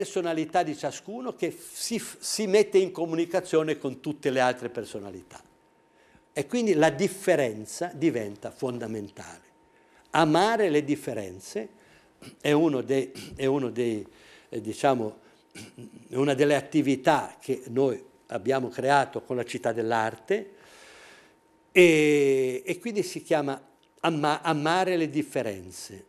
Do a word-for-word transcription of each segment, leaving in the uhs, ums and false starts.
personalità di ciascuno che si, si mette in comunicazione con tutte le altre personalità. E quindi la differenza diventa fondamentale. Amare le differenze è uno dei, è uno dei eh, diciamo, una delle attività che noi abbiamo creato con la Città dell'Arte, e, e quindi si chiama amma, amare le differenze.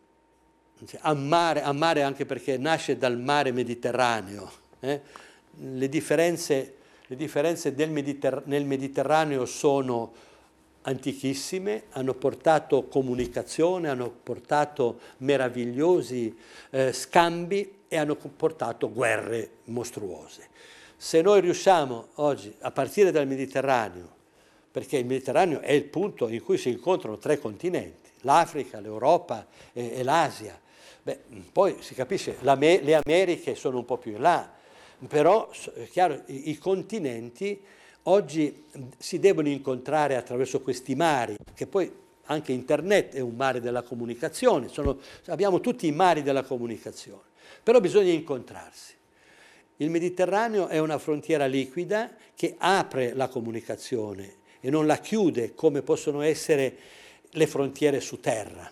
Amare, amare anche perché nasce dal mare Mediterraneo. Eh? Le differenze, le differenze del Mediter- nel Mediterraneo sono antichissime, hanno portato comunicazione, hanno portato meravigliosi eh, scambi e hanno portato guerre mostruose. Se noi riusciamo oggi, a partire dal Mediterraneo, perché il Mediterraneo è il punto in cui si incontrano tre continenti, l'Africa, l'Europa e, e l'Asia. Beh, poi si capisce, le Americhe sono un po' più in là, però è chiaro, i, i continenti oggi si devono incontrare attraverso questi mari, che poi anche internet è un mare della comunicazione, sono, abbiamo tutti i mari della comunicazione, però bisogna incontrarsi. Il Mediterraneo è una frontiera liquida che apre la comunicazione e non la chiude come possono essere le frontiere su terra.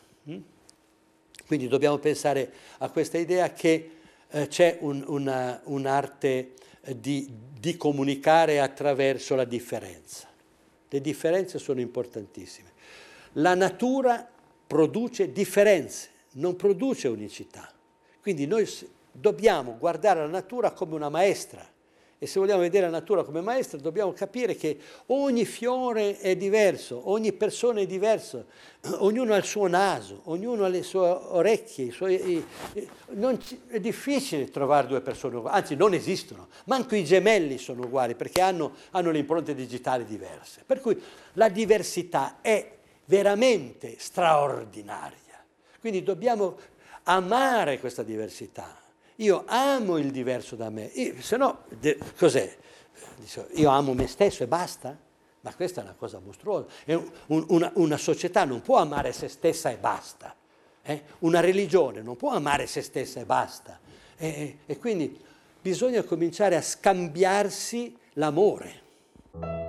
Quindi dobbiamo pensare a questa idea che eh, c'è un, una, un'arte di, di comunicare attraverso la differenza. Le differenze sono importantissime. La natura produce differenze, non produce unicità. Quindi noi dobbiamo guardare la natura come una maestra. E se vogliamo vedere la natura come maestra dobbiamo capire che ogni fiore è diverso, ogni persona è diversa, ognuno ha il suo naso, ognuno ha le sue orecchie, i suoi, non ci, è difficile trovare due persone uguali, anzi non esistono, manco i gemelli sono uguali perché hanno, hanno le impronte digitali diverse. Per cui la diversità è veramente straordinaria, quindi dobbiamo amare questa diversità. Io amo il diverso da me, se no cos'è? Io amo me stesso e basta? Ma questa è una cosa mostruosa. È un, una, una società non può amare se stessa e basta. Eh? Una religione non può amare se stessa e basta. E, e quindi bisogna cominciare a scambiarsi l'amore.